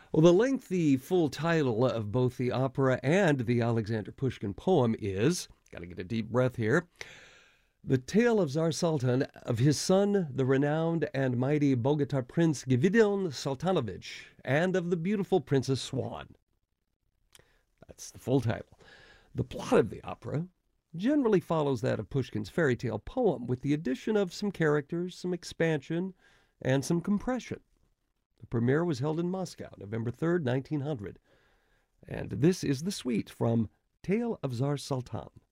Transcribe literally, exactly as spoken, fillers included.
Well, the lengthy full title of both the opera and the Alexander Pushkin poem is, got to get a deep breath here, The Tale of Tsar Sultan, of his son, the renowned and mighty Bogatar Prince Gvidon Sultanovich, and of the beautiful Princess Swan. That's the full title. The plot of the opera generally follows that of Pushkin's fairy tale poem, with the addition of some characters, some expansion, and some compression. The premiere was held in Moscow, November third, nineteen hundred. And this is the suite from Tale of Tsar Sultan.